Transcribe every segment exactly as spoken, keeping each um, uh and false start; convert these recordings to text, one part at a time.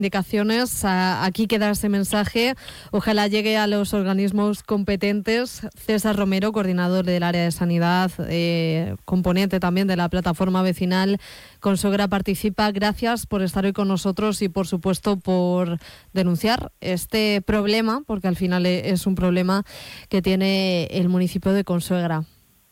indicaciones. Aquí queda ese mensaje. Ojalá llegue a los organismos competentes. César Romero, coordinador del área de sanidad, eh, componente también de la plataforma vecinal Consuegra Participa. Gracias por estar hoy con nosotros y, por supuesto, por denunciar este problema, porque al final es un problema que tiene el municipio de Consuegra.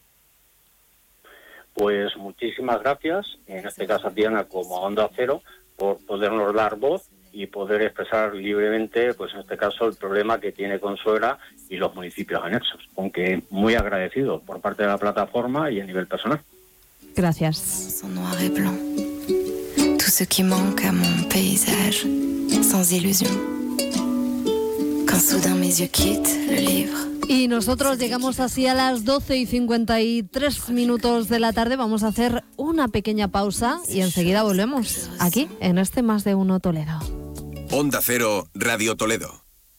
Pues muchísimas gracias, en este caso a Diana como a Onda Cero, por podernos dar voz y poder expresar libremente, pues en este caso, el problema que tiene Consuegra y los municipios anexos, aunque muy agradecido por parte de la plataforma y a nivel personal. Gracias. Tout ce qui manque à mon paysage, sans illusion. Quand soudain mes yeux quittent le livre. Y nosotros llegamos así a las doce y cincuenta y tres minutos de la tarde. Vamos a hacer una pequeña pausa y enseguida volvemos aquí en este Más de Uno Toledo. Onda Cero, Radio Toledo.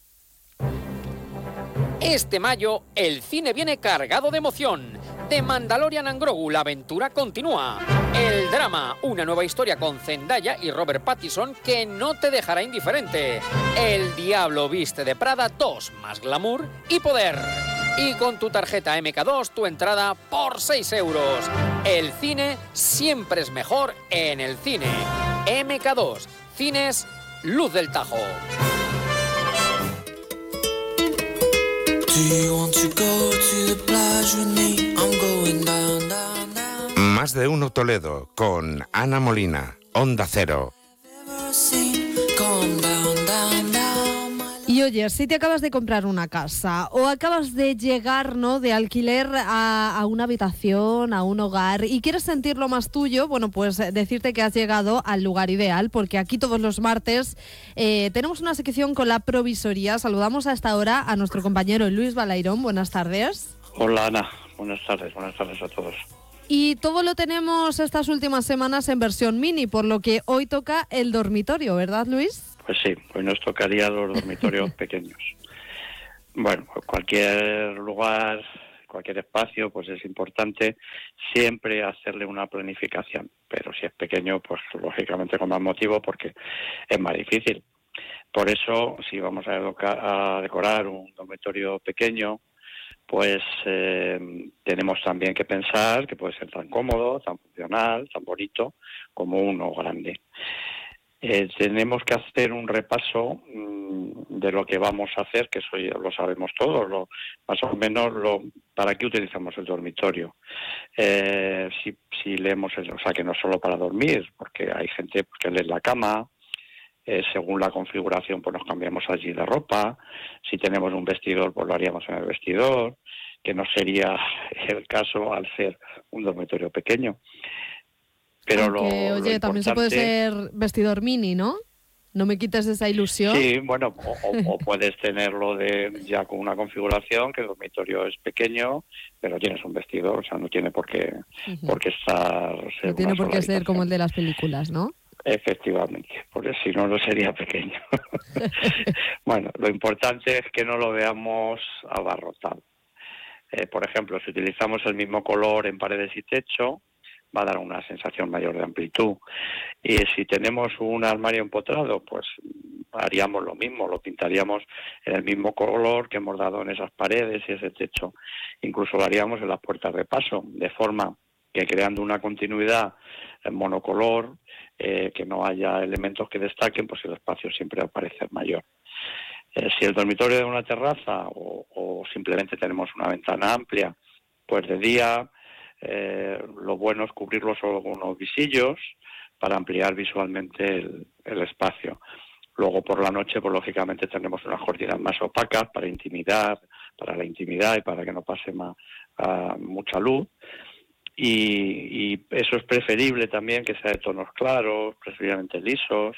Este mayo el cine viene cargado de emoción. The Mandalorian and Grogu, la aventura continúa. El drama, una nueva historia con Zendaya y Robert Pattinson que no te dejará indiferente. El Diablo Viste de Prada dos, más glamour y poder. Y con tu tarjeta eme ka dos, tu entrada por seis euros. El cine siempre es mejor en el cine. eme ka dos, Cines Luz del Tajo. Más de Uno Toledo con Ana Molina, Onda Cero. Y oye, si te acabas de comprar una casa o acabas de llegar, ¿no?, de alquiler a, a una habitación, a un hogar y quieres sentirlo más tuyo, bueno, pues decirte que has llegado al lugar ideal, porque aquí todos los martes eh, tenemos una sección con la provisoría. Saludamos a esta hora a nuestro compañero Luis Balairón. Buenas tardes. Hola Ana, buenas tardes, buenas tardes a todos. Y todo lo tenemos estas últimas semanas en versión mini, por lo que hoy toca el dormitorio, ¿verdad, Luis? Pues sí, hoy nos tocaría los dormitorios pequeños. Bueno, cualquier lugar, cualquier espacio, pues es importante siempre hacerle una planificación. Pero si es pequeño, pues lógicamente con más motivo, porque es más difícil. Por eso, si vamos a, educa- a decorar un dormitorio pequeño, pues eh, tenemos también que pensar que puede ser tan cómodo, tan funcional, tan bonito como uno grande. Eh, tenemos que hacer un repaso mmm, de lo que vamos a hacer, que eso ya lo sabemos todos, lo, más o menos lo, para qué utilizamos el dormitorio. Eh, si, si leemos, el, o sea, que no solo para dormir, porque hay gente que lee la cama, eh, según la configuración pues nos cambiamos allí de ropa, si tenemos un vestidor pues lo haríamos en el vestidor, que no sería el caso al ser un dormitorio pequeño. Pero Aunque, lo, oye, lo importante... también se puede ser vestidor mini, ¿no? No me quites esa ilusión. Sí, bueno, o, o, o puedes tenerlo de ya con una configuración, que el dormitorio es pequeño, pero tienes un vestidor, o sea, no tiene por qué, uh-huh. por qué estar... No tiene por qué ser como el de las películas, ¿no? Efectivamente, porque si no, no sería pequeño. Bueno, lo importante es que no lo veamos abarrotado. Eh, por ejemplo, si utilizamos el mismo color en paredes y techo, va a dar una sensación mayor de amplitud. Y si tenemos un armario empotrado, pues haríamos lo mismo, lo pintaríamos en el mismo color que hemos dado en esas paredes y ese techo. Incluso lo haríamos en las puertas de paso, de forma que creando una continuidad en monocolor, eh, que no haya elementos que destaquen, pues el espacio siempre va a parecer mayor. Eh, si el dormitorio es una terraza o, o simplemente tenemos una ventana amplia, pues de día... Eh, lo bueno es cubrirlo solo con unos visillos para ampliar visualmente el, el espacio. Luego por la noche, pues lógicamente tenemos unas cortinas más opacas para intimidar, para la intimidad y para que no pase más, uh, mucha luz. Y, y eso es preferible también que sea de tonos claros, preferiblemente lisos.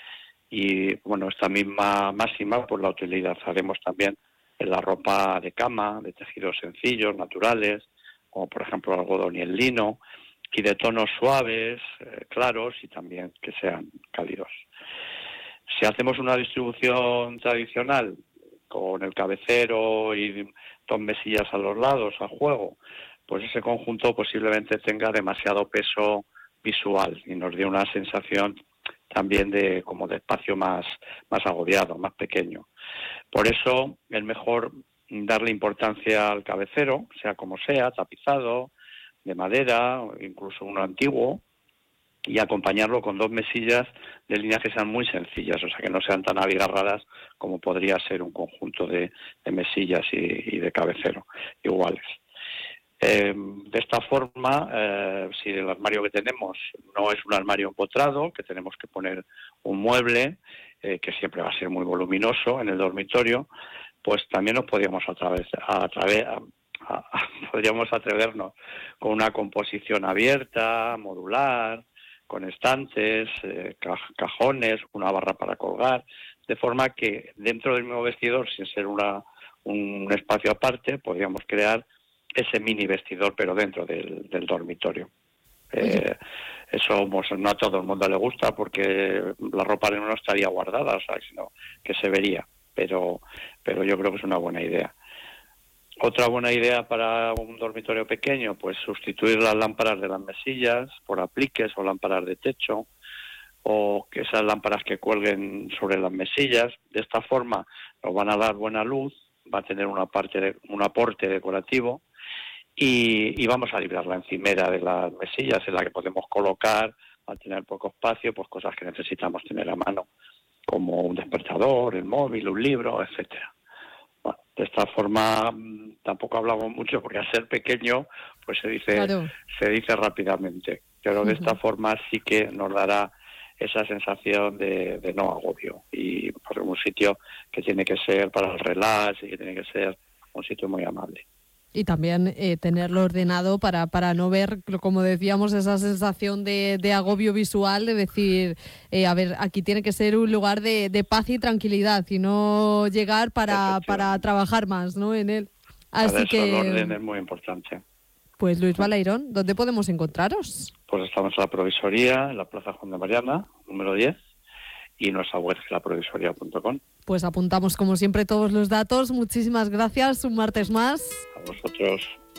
Y bueno, esta misma máxima pues la utilizaremos también en la ropa de cama, de tejidos sencillos, naturales, como por ejemplo el algodón y el lino, y de tonos suaves, eh, claros y también que sean cálidos. Si hacemos una distribución tradicional con el cabecero y dos mesillas a los lados a juego, pues ese conjunto posiblemente tenga demasiado peso visual y nos dé una sensación también de como de espacio más, más agobiado, más pequeño. Por eso es mejor darle importancia al cabecero, sea como sea, tapizado, de madera, o incluso uno antiguo, y acompañarlo con dos mesillas de líneas que sean muy sencillas, o sea, que no sean tan abigarradas como podría ser un conjunto de, de mesillas y, y de cabecero iguales. Eh, de esta forma, eh, si el armario que tenemos no es un armario empotrado, que tenemos que poner un mueble, eh, que siempre va a ser muy voluminoso en el dormitorio, pues también nos podríamos a través, a través, a, a, podríamos atrevernos con una composición abierta, modular, con estantes, eh, cajones, una barra para colgar, de forma que dentro del mismo vestidor, sin ser una, un espacio aparte, podríamos crear ese mini vestidor, pero dentro del, del dormitorio. Eh, eso pues, no a todo el mundo le gusta porque la ropa no estaría guardada, o sea, sino que se vería, pero, pero yo creo que es una buena idea. Otra buena idea para un dormitorio pequeño, pues sustituir las lámparas de las mesillas por apliques o lámparas de techo, o que esas lámparas que cuelguen sobre las mesillas. De esta forma nos van a dar buena luz, va a tener una parte de, un aporte decorativo, y, y vamos a librar la encimera de las mesillas en la que podemos colocar, al tener poco espacio, pues cosas que necesitamos tener a mano, como un despertador, el móvil, un libro, etcétera. Bueno, de esta forma tampoco hablamos mucho porque al ser pequeño pues se dice claro. se dice rápidamente, pero de uh-huh. esta forma sí que nos dará esa sensación de, de no agobio, y por un sitio que tiene que ser para el relax y que tiene que ser un sitio muy amable. Y también eh, tenerlo ordenado para, para no ver, como decíamos, esa sensación de, de agobio visual, de decir, eh, a ver, aquí tiene que ser un lugar de, de paz y tranquilidad y no llegar para, para trabajar más, ¿no? En él. Así para eso que el orden es muy importante. Pues Luis Balairón, ¿dónde podemos encontraros? Pues estamos en la provisoría, en la Plaza Juan de Mariana, número diez, y nuestra web es la provisoria punto com. Pues apuntamos como siempre todos los datos. Muchísimas gracias, un martes más. A vosotros.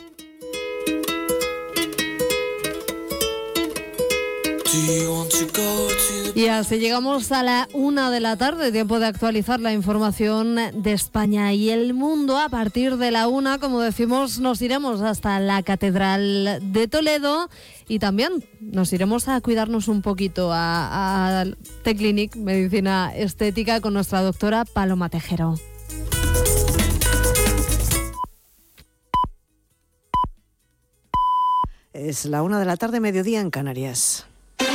Y así llegamos a la una de la tarde, tiempo de actualizar la información de España y el mundo. A partir de la una, como decimos, nos iremos hasta la Catedral de Toledo y también nos iremos a cuidarnos un poquito a, a T-Clinic, Medicina Estética, con nuestra doctora Paloma Tejero. Es la una de la tarde, mediodía en Canarias.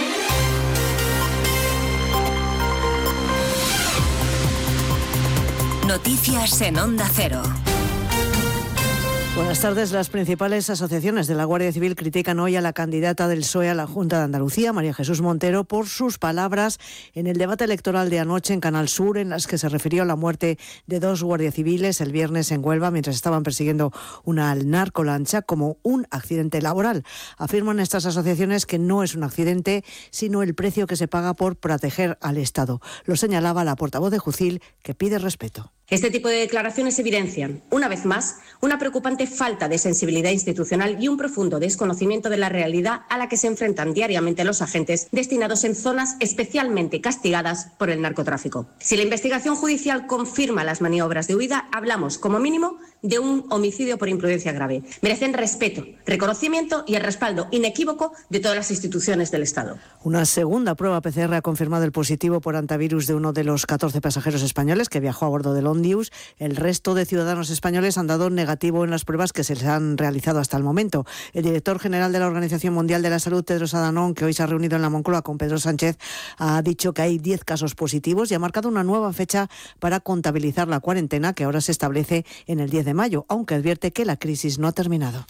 Noticias en Onda Cero. Buenas tardes. Las principales asociaciones de la Guardia Civil critican hoy a la candidata del P S O E a la Junta de Andalucía, María Jesús Montero, por sus palabras en el debate electoral de anoche en Canal Sur, en las que se refirió a la muerte de dos guardias civiles el viernes en Huelva mientras estaban persiguiendo una narcolancha como un accidente laboral. Afirman estas asociaciones que no es un accidente, sino el precio que se paga por proteger al Estado. Lo señalaba la portavoz de Jucil, que pide respeto. Este tipo de declaraciones evidencian, una vez más, una preocupante falta de sensibilidad institucional y un profundo desconocimiento de la realidad a la que se enfrentan diariamente los agentes destinados en zonas especialmente castigadas por el narcotráfico. Si la investigación judicial confirma las maniobras de huida, hablamos, como mínimo, de un homicidio por imprudencia grave. Merecen respeto, reconocimiento y el respaldo inequívoco de todas las instituciones del Estado. Una segunda prueba P C R ha confirmado el positivo por antivirus de uno de los catorce pasajeros españoles que viajó a bordo del Ondius. El resto de ciudadanos españoles han dado negativo en las pruebas que se les han realizado hasta el momento. El director general de la Organización Mundial de la Salud, Tedros Adhanom, que hoy se ha reunido en la Moncloa con Pedro Sánchez, ha dicho que hay diez casos positivos y ha marcado una nueva fecha para contabilizar la cuarentena, que ahora se establece en el diez de mayo, aunque advierte que la crisis no ha terminado.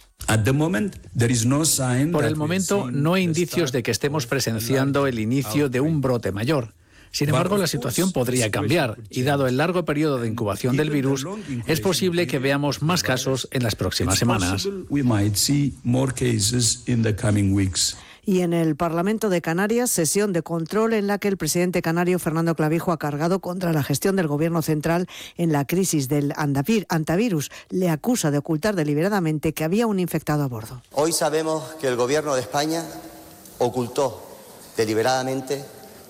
Por el momento, no hay indicios de que estemos presenciando el inicio de un brote mayor. Sin embargo, la situación podría cambiar y, dado el largo periodo de incubación del virus, es posible que veamos más casos en las próximas semanas. Y en el Parlamento de Canarias, sesión de control en la que el presidente canario Fernando Clavijo ha cargado contra la gestión del Gobierno central en la crisis del antivirus. Le acusa de ocultar deliberadamente que había un infectado a bordo. Hoy sabemos que el Gobierno de España ocultó deliberadamente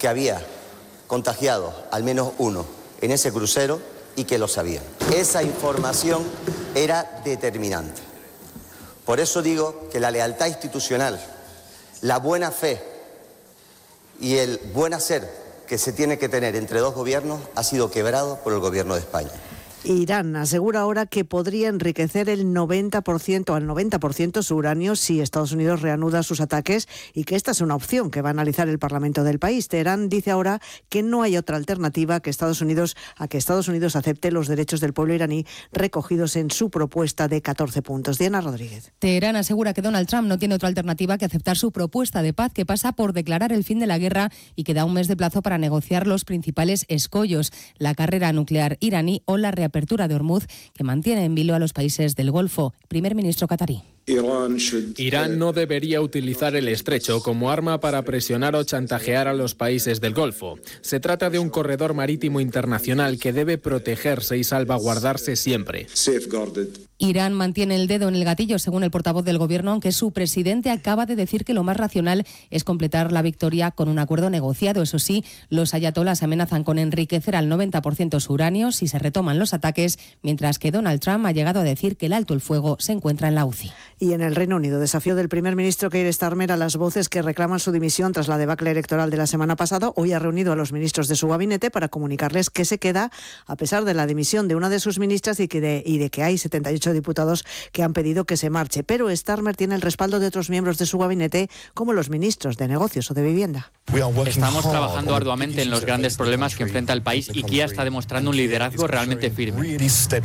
que había contagiado al menos uno en ese crucero y que lo sabían. Esa información era determinante. Por eso digo que la lealtad institucional, la buena fe y el buen hacer que se tiene que tener entre dos gobiernos ha sido quebrado por el gobierno de España. Irán asegura ahora que podría enriquecer el noventa por ciento al noventa por ciento su uranio si Estados Unidos reanuda sus ataques y que esta es una opción que va a analizar el Parlamento del país. Teherán dice ahora que no hay otra alternativa que Estados Unidos a que Estados Unidos acepte los derechos del pueblo iraní recogidos en su propuesta de catorce puntos. Diana Rodríguez. Teherán asegura que Donald Trump no tiene otra alternativa que aceptar su propuesta de paz que pasa por declarar el fin de la guerra y que da un mes de plazo para negociar los principales escollos, la carrera nuclear iraní o la reapertura apertura de Hormuz, que mantiene en vilo a los países del Golfo. Primer ministro catarí. Irán no debería utilizar el estrecho como arma para presionar o chantajear a los países del Golfo. Se trata de un corredor marítimo internacional que debe protegerse y salvaguardarse siempre. Irán mantiene el dedo en el gatillo, según el portavoz del gobierno, aunque su presidente acaba de decir que lo más racional es completar la victoria con un acuerdo negociado. Eso sí, los ayatolás amenazan con enriquecer al noventa por ciento su uranio si se retoman los ataques, mientras que Donald Trump ha llegado a decir que el alto el fuego se encuentra en la U C I. Y en el Reino Unido, desafío del primer ministro Keir Starmer a las voces que reclaman su dimisión tras la debacle electoral de la semana pasada. Hoy ha reunido a los ministros de su gabinete para comunicarles que se queda a pesar de la dimisión de una de sus ministras y, que de, y de que hay setenta y ocho diputados que han pedido que se marche. Pero Starmer tiene el respaldo de otros miembros de su gabinete, como los ministros de Negocios o de Vivienda. Estamos trabajando arduamente en los grandes problemas que enfrenta el país y Keir está demostrando un liderazgo realmente firme.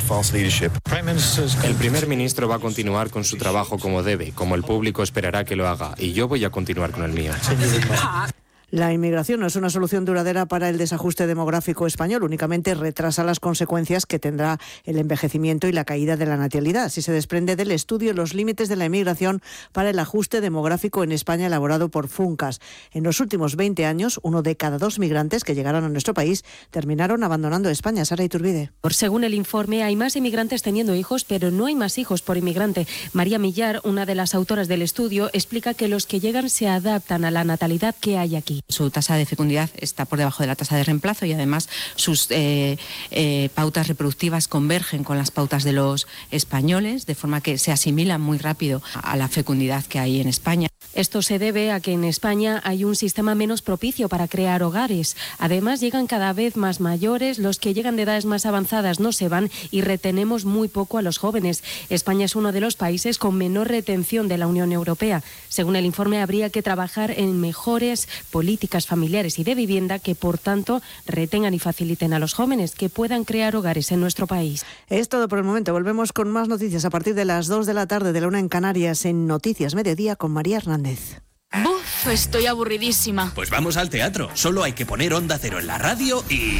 El primer ministro va a continuar con su trabajo como debe, como el público esperará que lo haga, y yo voy a continuar con el mío. La inmigración no es una solución duradera para el desajuste demográfico español, únicamente retrasa las consecuencias que tendrá el envejecimiento y la caída de la natalidad. Así se desprende del estudio Los límites de la inmigración para el ajuste demográfico en España, elaborado por Funcas. En los últimos veinte años, uno de cada dos migrantes que llegaron a nuestro país terminaron abandonando España. Sara Iturbide. Por según el informe, hay más inmigrantes teniendo hijos, pero no hay más hijos por inmigrante. María Millar, una de las autoras del estudio, explica que los que llegan se adaptan a la natalidad que hay aquí. Su tasa de fecundidad está por debajo de la tasa de reemplazo y además sus eh, eh, pautas reproductivas convergen con las pautas de los españoles, de forma que se asimilan muy rápido a la fecundidad que hay en España. Esto se debe a que en España hay un sistema menos propicio para crear hogares. Además, llegan cada vez más mayores, los que llegan de edades más avanzadas no se van y retenemos muy poco a los jóvenes. España es uno de los países con menor retención de la Unión Europea. Según el informe, habría que trabajar en mejores políticas familiares y de vivienda que, por tanto, retengan y faciliten a los jóvenes que puedan crear hogares en nuestro país. Es todo por el momento. Volvemos con más noticias a partir de las dos de la tarde, de la una en Canarias, en Noticias Mediodía con María Hernández. Buf, estoy aburridísima. Pues vamos al teatro. Solo hay que poner Onda Cero en la radio y...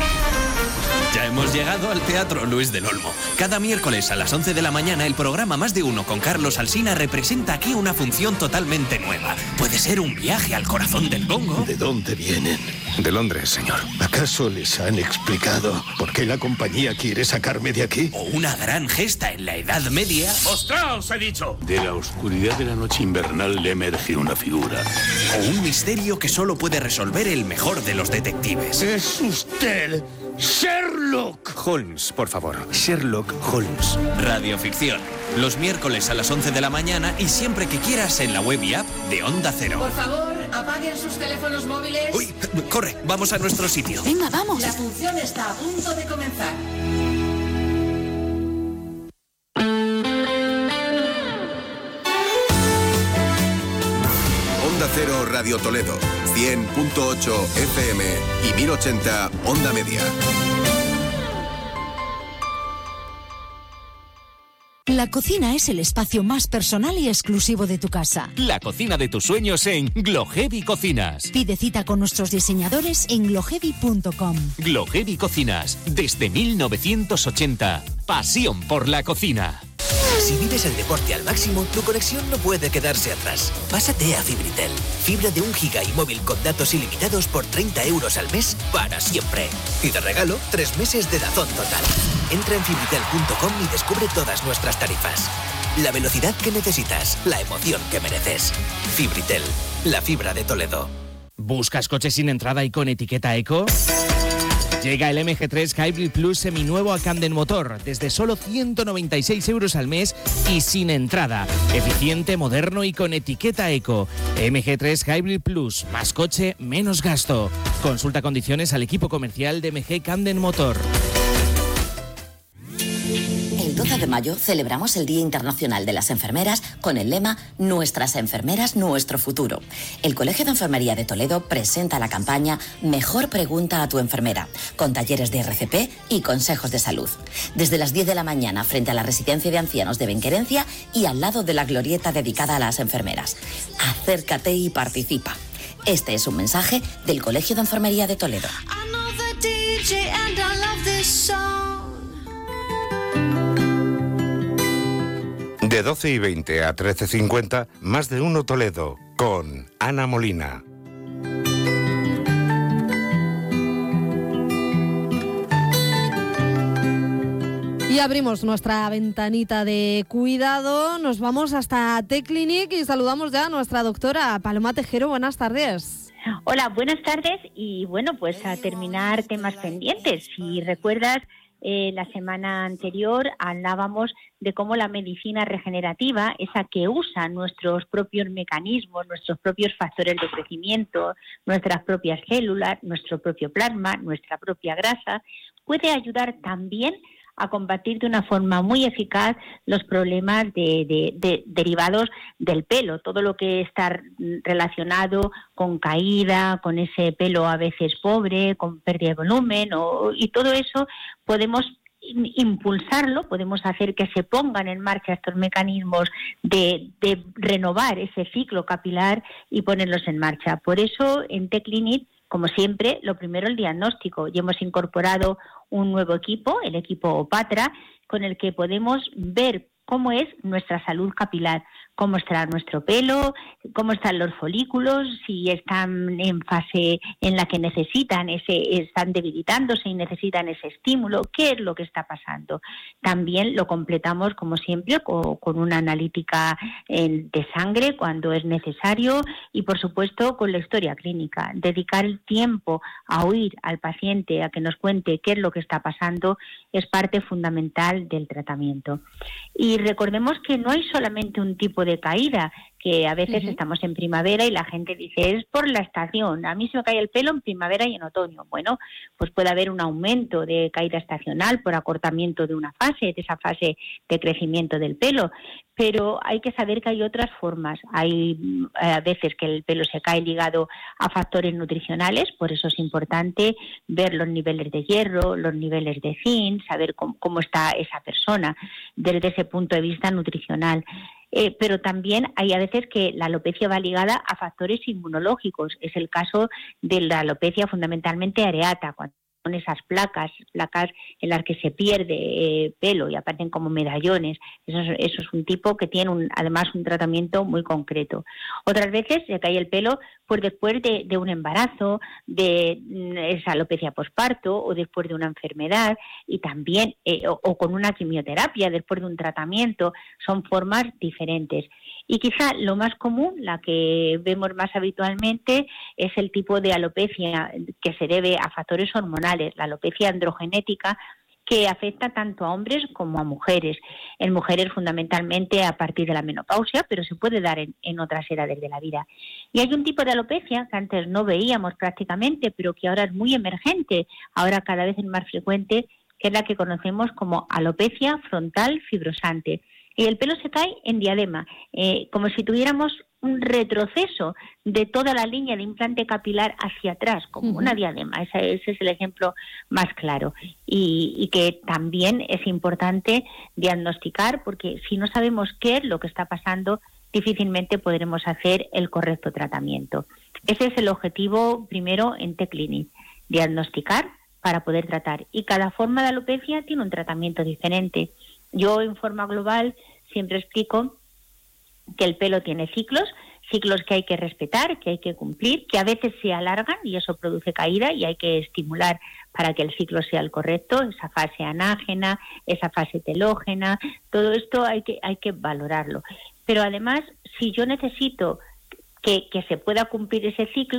ya hemos llegado al Teatro Luis del Olmo. Cada miércoles a las once de la mañana el programa Más de Uno con Carlos Alsina representa aquí una función totalmente nueva. Puede ser un viaje al corazón del Congo. ¿De dónde vienen? De Londres, señor. ¿Acaso les han explicado por qué la compañía quiere sacarme de aquí? O una gran gesta en la Edad Media. ¡Ostras, he dicho! De la oscuridad de la noche invernal le emerge una figura. O un misterio que solo puede resolver el mejor de los detectives. ¡Es usted Sherlock Holmes, por favor. Sherlock Holmes. Radioficción. Los miércoles a las once de la mañana y siempre que quieras en la web y app de Onda Cero. Por favor, apaguen sus teléfonos móviles. Uy, corre, vamos a nuestro sitio. Venga, vamos. La función está a punto de comenzar. Onda Cero Radio Toledo, cien punto ocho F M y mil ochenta Onda Media. La cocina es el espacio más personal y exclusivo de tu casa. La cocina de tus sueños en Glohevi Cocinas. Pide cita con nuestros diseñadores en glohevi punto com. Glohevi Cocinas, desde mil novecientos ochenta. Pasión por la cocina. Si vives el deporte al máximo, tu conexión no puede quedarse atrás. Pásate a Fibritel. Fibra de un giga y móvil con datos ilimitados por treinta euros al mes para siempre. Y de regalo, tres meses de Dazón total. Entra en fibritel punto com y descubre todas nuestras tarifas. La velocidad que necesitas, la emoción que mereces. Fibritel, la fibra de Toledo. ¿Buscas coche sin entrada y con etiqueta eco? Llega el M G tres Hybrid Plus seminuevo a Camden Motor, desde solo ciento noventa y seis euros al mes y sin entrada. Eficiente, moderno y con etiqueta eco. M G tres Hybrid Plus, más coche, menos gasto. Consulta condiciones al equipo comercial de M G Camden Motor. El doce de mayo celebramos el Día Internacional de las Enfermeras con el lema Nuestras enfermeras, nuestro futuro. El Colegio de Enfermería de Toledo presenta la campaña Mejor pregunta a tu enfermera, con talleres de R C P y consejos de salud. Desde las diez de la mañana frente a la Residencia de Ancianos de Benquerencia y al lado de la glorieta dedicada a las enfermeras. Acércate y participa. Este es un mensaje del Colegio de Enfermería de Toledo. De doce y veinte a trece cincuenta, Más de Uno Toledo, con Ana Molina. Y abrimos nuestra ventanita de cuidado, nos vamos hasta T-Clinic y saludamos ya a nuestra doctora Paloma Tejero. Buenas tardes. Hola, buenas tardes y bueno, pues a terminar temas pendientes. Si recuerdas, eh, la semana anterior hablábamos de cómo la medicina regenerativa, esa que usa nuestros propios mecanismos, nuestros propios factores de crecimiento, nuestras propias células, nuestro propio plasma, nuestra propia grasa, puede ayudar también a combatir de una forma muy eficaz los problemas de, de, de, derivados del pelo, todo lo que está relacionado con caída, con ese pelo a veces pobre, con pérdida de volumen, o, y todo eso podemos impulsarlo, podemos hacer que se pongan en marcha estos mecanismos de, de renovar ese ciclo capilar y ponerlos en marcha. Por eso en T-Clinic, como siempre, lo primero el diagnóstico, y hemos incorporado un nuevo equipo, el equipo Opatra, con el que podemos ver cómo es nuestra salud capilar, cómo está nuestro pelo, cómo están los folículos, si están en fase en la que necesitan ese, están debilitándose y necesitan ese estímulo, qué es lo que está pasando. También lo completamos, como siempre, con, con una analítica eh, de sangre cuando es necesario y, por supuesto, con la historia clínica. Dedicar el tiempo a oír al paciente, a que nos cuente qué es lo que está pasando, es parte fundamental del tratamiento. Y recordemos que no hay solamente un tipo de caída, que a veces uh-huh. estamos en primavera y la gente dice, es por la estación, a mí se me cae el pelo en primavera y en otoño. Bueno, pues puede haber un aumento de caída estacional por acortamiento de una fase, de esa fase de crecimiento del pelo, pero hay que saber que hay otras formas. Hay a veces que el pelo se cae ligado a factores nutricionales, por eso es importante ver los niveles de hierro, los niveles de zinc, saber cómo, cómo está esa persona desde ese punto de vista nutricional. Eh, pero también hay a veces que la alopecia va ligada a factores inmunológicos. Es el caso de la alopecia fundamentalmente areata, cuando son esas placas, placas en las que se pierde eh, pelo y aparecen como medallones. Eso es, eso es un tipo que tiene un, además un tratamiento muy concreto. Otras veces se cae el pelo pues después de, de un embarazo, de esa alopecia posparto o después de una enfermedad y también eh, o, o con una quimioterapia después de un tratamiento. Son formas diferentes. Y quizá lo más común, la que vemos más habitualmente, es el tipo de alopecia que se debe a factores hormonales, la alopecia androgenética, que afecta tanto a hombres como a mujeres. En mujeres fundamentalmente a partir de la menopausia, pero se puede dar en, en otras edades de la vida. Y hay un tipo de alopecia que antes no veíamos prácticamente, pero que ahora es muy emergente, ahora cada vez es más frecuente, que es la que conocemos como alopecia frontal fibrosante. Y el pelo se cae en diadema, eh, como si tuviéramos un retroceso de toda la línea de implante capilar hacia atrás, como uh-huh. una diadema. Ese, ese es el ejemplo más claro. Y, y que también es importante diagnosticar, porque si no sabemos qué es lo que está pasando, difícilmente podremos hacer el correcto tratamiento. Ese es el objetivo primero en T-Clinic, diagnosticar para poder tratar. Y cada forma de alopecia tiene un tratamiento diferente. Yo, en forma global, siempre explico que el pelo tiene ciclos, ciclos que hay que respetar, que hay que cumplir, que a veces se alargan y eso produce caída y hay que estimular para que el ciclo sea el correcto, esa fase anágena, esa fase telógena, todo esto hay que, hay que valorarlo. Pero además, si yo necesito que, que se pueda cumplir ese ciclo,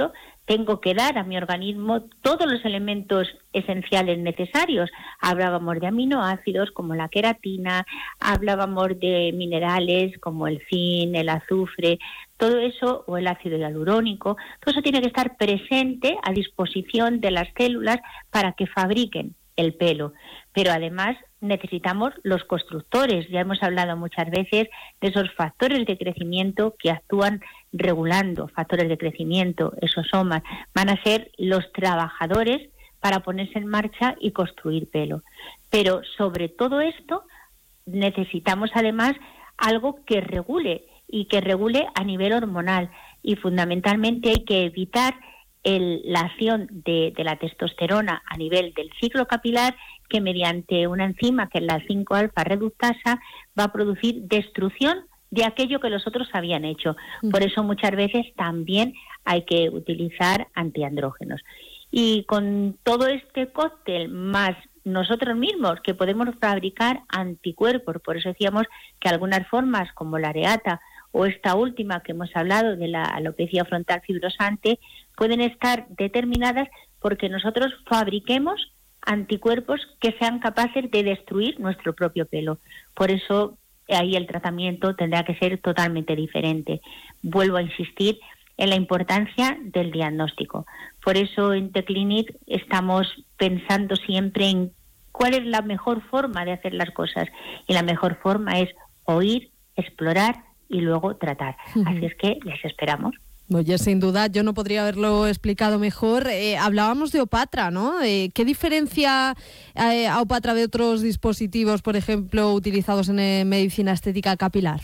tengo que dar a mi organismo todos los elementos esenciales necesarios. Hablábamos de aminoácidos como la queratina, hablábamos de minerales como el zinc, el azufre, todo eso, o el ácido hialurónico, todo eso tiene que estar presente a disposición de las células para que fabriquen el pelo. Pero además necesitamos los constructores. Ya hemos hablado muchas veces de esos factores de crecimiento que actúan regulando, factores de crecimiento, esosomas, van a ser los trabajadores para ponerse en marcha y construir pelo. Pero sobre todo esto necesitamos además algo que regule y que regule a nivel hormonal, y fundamentalmente hay que evitar el, la acción de, de la testosterona a nivel del ciclo capilar, que mediante una enzima que es la cinco alfa reductasa va a producir destrucción de aquello que los otros habían hecho. Por eso muchas veces también hay que utilizar antiandrógenos. Y con todo este cóctel más nosotros mismos que podemos fabricar anticuerpos, por eso decíamos que algunas formas como la areata o esta última que hemos hablado de la alopecia frontal fibrosante pueden estar determinadas porque nosotros fabriquemos anticuerpos que sean capaces de destruir nuestro propio pelo. Por eso ahí el tratamiento tendrá que ser totalmente diferente. Vuelvo a insistir en la importancia del diagnóstico. Por eso en T-Clinic estamos pensando siempre en cuál es la mejor forma de hacer las cosas. Y la mejor forma es oír, explorar y luego tratar. Uh-huh. Así es que les esperamos. Oye, sin duda, yo no podría haberlo explicado mejor. Eh, hablábamos de Opatra, ¿no? Eh, ¿Qué diferencia eh, a Opatra de otros dispositivos, por ejemplo, utilizados en eh, medicina estética capilar?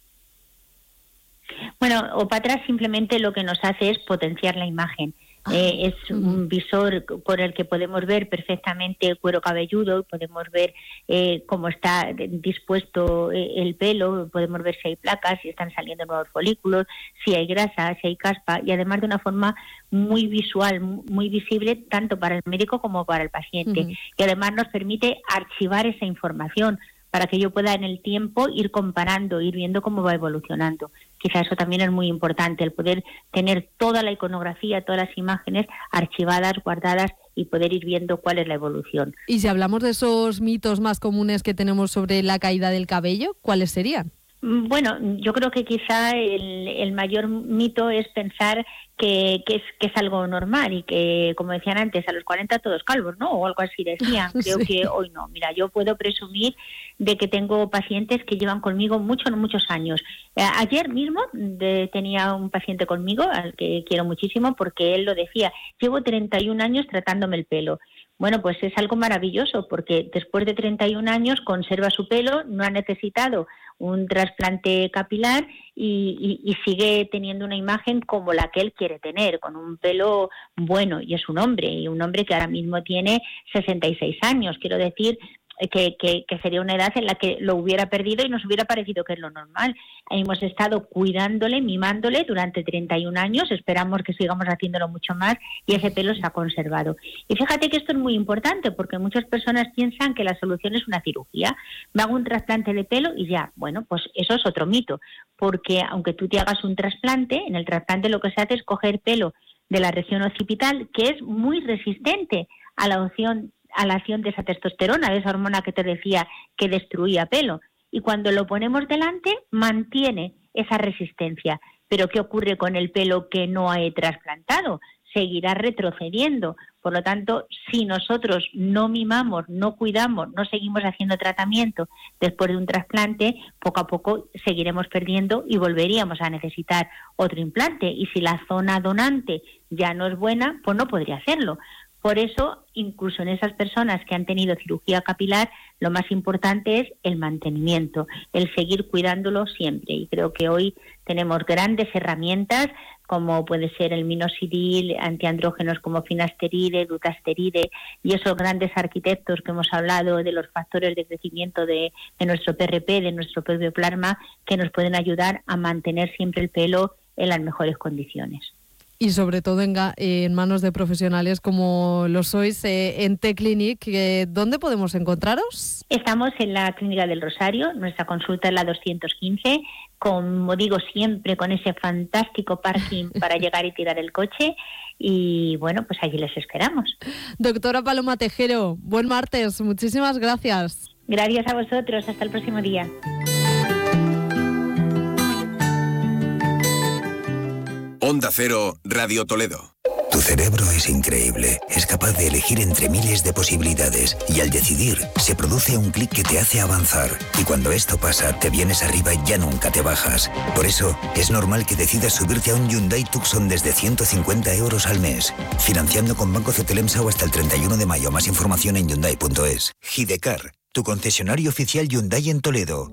Bueno, Opatra simplemente lo que nos hace es potenciar la imagen. Eh, es un visor por el que podemos ver perfectamente el cuero cabelludo, podemos ver eh, cómo está dispuesto el pelo, podemos ver si hay placas, si están saliendo nuevos folículos, si hay grasa, si hay caspa, y además de una forma muy visual, muy visible tanto para el médico como para el paciente. Uh-huh. Y además nos permite archivar esa información para que yo pueda en el tiempo ir comparando, ir viendo cómo va evolucionando. Quizá eso también es muy importante, el poder tener toda la iconografía, todas las imágenes archivadas, guardadas y poder ir viendo cuál es la evolución. Y si hablamos de esos mitos más comunes que tenemos sobre la caída del cabello, ¿cuáles serían? Bueno, yo creo que quizá el, el mayor mito es pensar que, que, es, que es algo normal y que, como decían antes, a los cuarenta todos calvos, ¿no? O algo así decían. Creo sí. que hoy no. Mira, yo puedo presumir de que tengo pacientes que llevan conmigo muchos, muchos años. Eh, ayer mismo de, tenía un paciente conmigo, al que quiero muchísimo, porque él lo decía, llevo treinta y un años tratándome el pelo. Bueno, pues es algo maravilloso porque después de treinta y un años conserva su pelo, no ha necesitado un trasplante capilar y, y, y sigue teniendo una imagen como la que él quiere tener, con un pelo bueno, y es un hombre, y un hombre que ahora mismo tiene sesenta y seis años, quiero decir que, que, que sería una edad en la que lo hubiera perdido y nos hubiera parecido que es lo normal. Hemos estado cuidándole, mimándole durante treinta y un años, esperamos que sigamos haciéndolo mucho más y ese pelo se ha conservado. Y fíjate que esto es muy importante porque muchas personas piensan que la solución es una cirugía. Me hago un trasplante de pelo y ya, bueno, pues eso es otro mito, porque aunque tú te hagas un trasplante, en el trasplante lo que se hace es coger pelo de la región occipital, que es muy resistente a la opción a la acción de esa testosterona, de esa hormona que te decía que destruía pelo. Y cuando lo ponemos delante, mantiene esa resistencia. Pero ¿qué ocurre con el pelo que no he trasplantado? Seguirá retrocediendo. Por lo tanto, si nosotros no mimamos, no cuidamos, no seguimos haciendo tratamiento después de un trasplante, poco a poco seguiremos perdiendo y volveríamos a necesitar otro implante. Y si la zona donante ya no es buena, pues no podría hacerlo. Por eso, incluso en esas personas que han tenido cirugía capilar, lo más importante es el mantenimiento, el seguir cuidándolo siempre. Y creo que hoy tenemos grandes herramientas, como puede ser el minoxidil, antiandrógenos como finasteride, dutasteride, y esos grandes arquitectos que hemos hablado de los factores de crecimiento de, de nuestro P R P, de nuestro propio plasma, que nos pueden ayudar a mantener siempre el pelo en las mejores condiciones. y sobre todo en, en manos de profesionales como lo sois eh, en T-Clinic. Eh, ¿Dónde podemos encontraros? Estamos en la Clínica del Rosario, nuestra consulta es la doscientos quince, como digo siempre, con ese fantástico parking para llegar y tirar el coche, y bueno, pues allí les esperamos. Doctora Paloma Tejero, buen martes, muchísimas gracias. Gracias a vosotros, hasta el próximo día. Onda Cero, Radio Toledo. Tu cerebro es increíble, es capaz de elegir entre miles de posibilidades y al decidir se produce un clic que te hace avanzar y cuando esto pasa te vienes arriba y ya nunca te bajas. Por eso es normal que decidas subirte a un Hyundai Tucson desde ciento cincuenta euros al mes, financiando con Banco Cetelemsa o hasta el treinta y uno de mayo. Más información en hyundai punto es. Gidecar, tu concesionario oficial Hyundai en Toledo.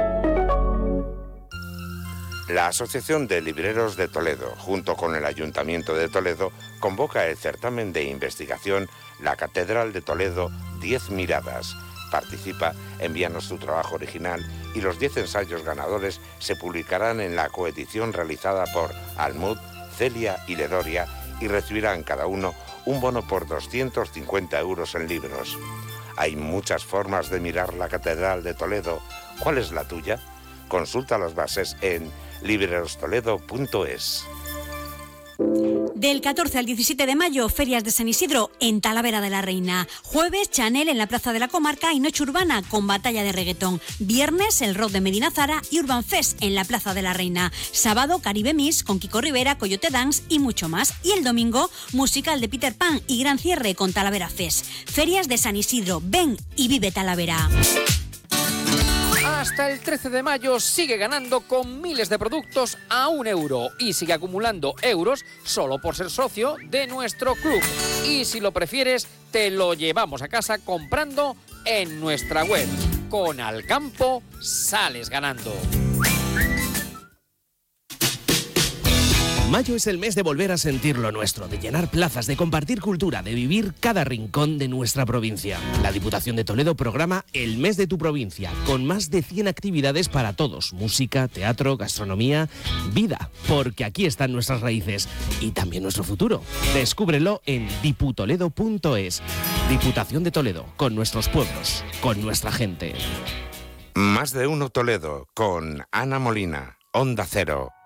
La Asociación de Libreros de Toledo, junto con el Ayuntamiento de Toledo, convoca el certamen de investigación La Catedral de Toledo, diez miradas. Participa, envíanos tu trabajo original y los diez ensayos ganadores se publicarán en la coedición realizada por Almud, Celia y Ledoria y recibirán cada uno un bono por doscientos cincuenta euros en libros. Hay muchas formas de mirar la Catedral de Toledo. ¿Cuál es la tuya? Consulta las bases en libreros toledo punto es. Del catorce al diecisiete de mayo, Ferias de San Isidro en Talavera de la Reina. Jueves, Chanel en la Plaza de la Comarca y Noche Urbana con batalla de reggaetón. Viernes, el Rock de Medina Zara y Urban Fest en la Plaza de la Reina. Sábado, Caribe Miss con Kiko Rivera, Coyote Dance y mucho más. Y el domingo, musical de Peter Pan y gran cierre con Talavera Fest. Ferias de San Isidro, ven y vive Talavera. Hasta el trece de mayo sigue ganando con miles de productos a un euro y sigue acumulando euros solo por ser socio de nuestro club. Y si lo prefieres, te lo llevamos a casa comprando en nuestra web. Con Alcampo sales ganando. Mayo es el mes de volver a sentir lo nuestro, de llenar plazas, de compartir cultura, de vivir cada rincón de nuestra provincia. La Diputación de Toledo programa el mes de tu provincia, con más de cien actividades para todos. Música, teatro, gastronomía, vida, porque aquí están nuestras raíces y también nuestro futuro. Descúbrelo en diputoledo punto es. Diputación de Toledo, con nuestros pueblos, con nuestra gente. Más de uno Toledo, con Ana Molina, Onda Cero.